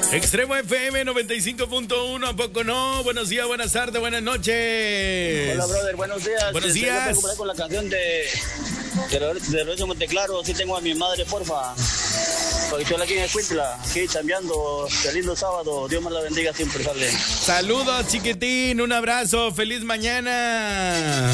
Extremo FM 95.1, ¿a poco no? Buenos días, buenas tardes, buenas noches. Hola, brother, buenos días. Buenos días. Yo con la canción de Lorenzo Monteclaro. Sí tengo a mi madre, porfa. Soy aquí en Escuintla, aquí chambeando. Qué lindo sábado. Dios me la bendiga siempre, sale. Saludos, chiquitín. Un abrazo. Feliz mañana.